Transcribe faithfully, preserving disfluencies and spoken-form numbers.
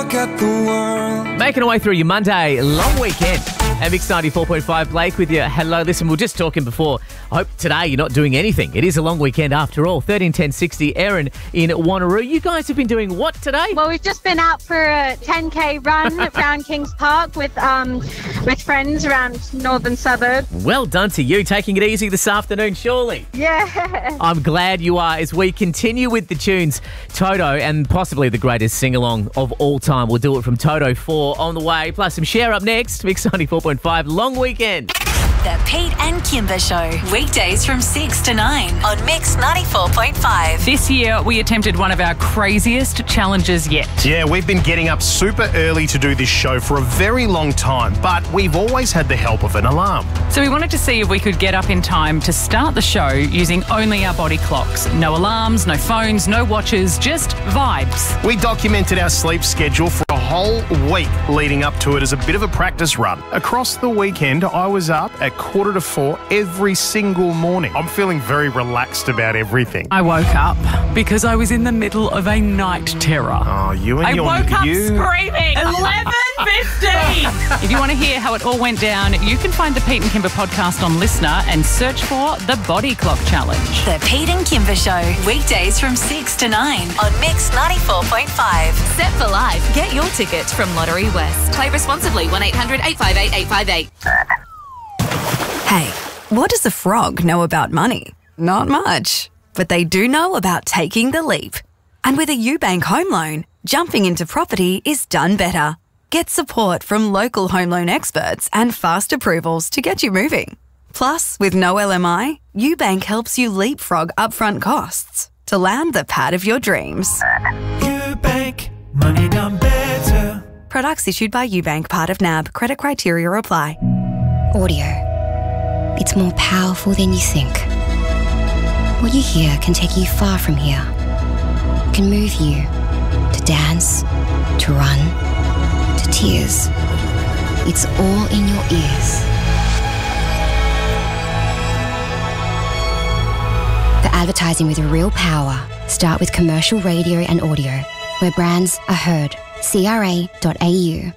look at the world. Making our way through your Monday long weekend. And Mix ninety-four point five, Blake with you. Hello, listen, we were just talking before. I hope today you're not doing anything. It is a long weekend after all. thirteen ten sixty, Erin in Wanneroo. You guys have been doing what today? Well, we've just been out for a ten K run around Kings Park with um with friends around northern suburb. Well done to you, taking it easy this afternoon, surely. Yeah. I'm glad you are as we continue with the tunes. Toto and possibly the greatest sing-along of all time. We'll do it from Toto four on the way. Plus some Share up next. Mix ninety-four point five, long weekend. The Pete and Kimber Show, weekdays from six to nine on Mix ninety-four point five. This year, we attempted one of our craziest challenges yet. Yeah, we've been getting up super early to do this show for a very long time, but we've always had the help of an alarm. So we wanted to see if we could get up in time to start the show using only our body clocks. No alarms, no phones, no watches, just vibes. We documented our sleep schedule for a whole week leading up to it as a bit of a practice run. Across the weekend, I was up at quarter to four every single morning. I'm feeling very relaxed about everything. I woke up because I was in the middle of a night terror. Oh, you and I your... woke up you... screaming, eleven fifteen! If you want to hear how it all went down, you can find the Pete and Kimber podcast on Listener and search for The Body Clock Challenge. The Pete and Kimber Show, weekdays from six to nine on Mix ninety-four point five. Set for life. Get your tickets from Lottery West. Play responsibly. one eight hundred eight five eight eight five eight. Hey, what does a frog know about money? Not much. But they do know about taking the leap. And with a UBank home loan, jumping into property is done better. Get support from local home loan experts and fast approvals to get you moving. Plus, with no L M I, UBank helps you leapfrog upfront costs to land the pad of your dreams. UBank, money done better. Products issued by UBank, part of N A B. Credit criteria apply. Audio. It's more powerful than you think. What you hear can take you far from here. Can move you to dance, to run, to tears. It's all in your ears. The advertising with real power. Start with commercial radio and audio, where brands are heard. C R A dot A U.